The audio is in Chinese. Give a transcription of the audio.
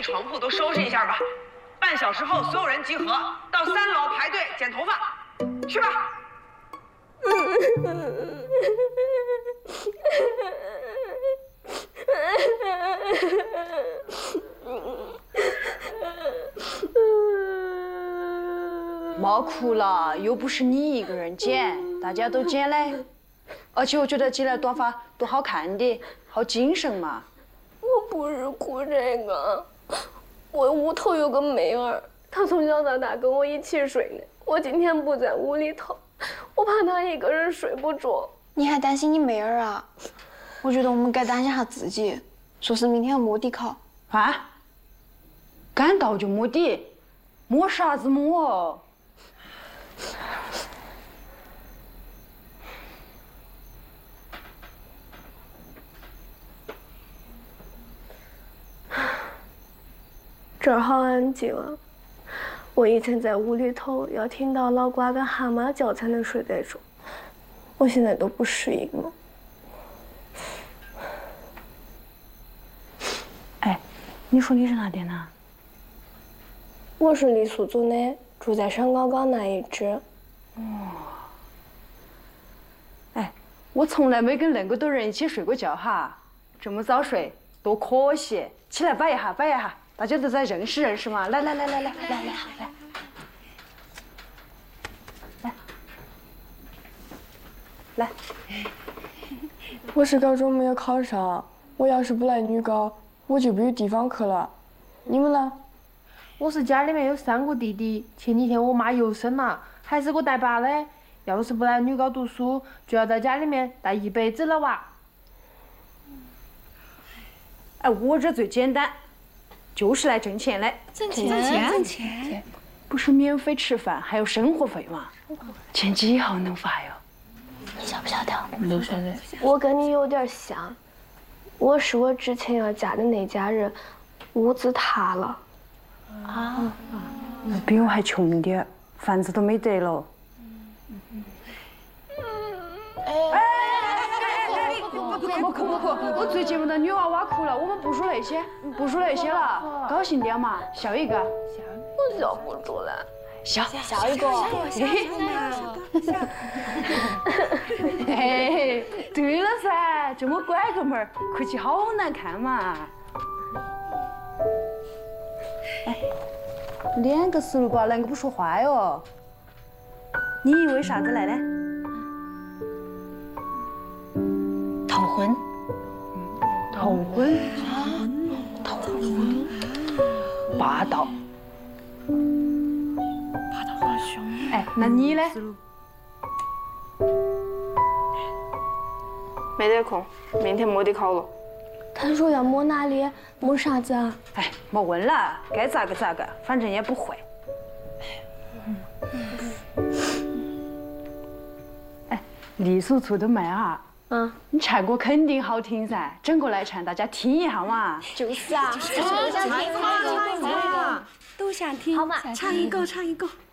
床铺都收拾一下吧。半小时后，所有人集合到3楼排队剪头发，去吧。 莫哭了，又不是你一个人剪，大家都剪嘞。而且我觉得剪了短发多好看的，好精神嘛。 我不是哭这个，我屋头有个妹儿，她从小到大跟我一起睡的。我今天不在屋里头，我怕她一个人睡不着。 你还担心你妹儿啊？我觉得我们该担心下自己。说是明天要摸底考。 啊？赶到就摸底，摸啥子摸？ 这儿好安静啊！我以前在屋里头要听到老瓜跟蛤蟆叫才能睡得着，我现在都不适应了。 哎，你说你是哪点的？ 我是傈僳族的，住在山高高那一支。 哦。哎，我从来没跟那么多人一起睡过觉哈，这么早睡多可惜！起来摆一下，摆一下。大家都在认识认识嘛，来， 我是高中没有考上，我要是不来女高，我就没有地方去了。你们呢？ 我是家里面有3个弟弟，前几天我妈又生了，还是个带把的。要是不来女高读书，就要在家里面带一辈子了哇。 哎，我这最简单。就是来挣钱的， 挣钱， 不是免费吃饭，还有生活费嘛？钱几号能发哟？ 你晓不晓得？ 不晓得。 我跟你有点像，我是我之前要嫁的那家人，屋子塌了。 啊？ 比我还穷点，房子都没得了。不哭，我最见不到女娃娃哭了，我们不说那些了，高兴点嘛，笑一个。 我笑不出来。 笑一个。哎，对了噻，这么乖个妹儿，哭起好难看嘛。哎，2个石榴瓜，啷个不说话哟？你以为啥子来的？ 逃婚。 逃婚？ 逃婚。 霸道。好凶。哎，那你呢？ 没得空，明天没得考了。 他说要摸哪里？摸啥子啊？ 哎，莫问了，该咋个咋个，反正也不会。哎，傈僳族的妹儿。你唱歌肯定好听噻，整个来唱，大家听一下嘛。 就是啊， 都想听。 好嘛， 唱一个。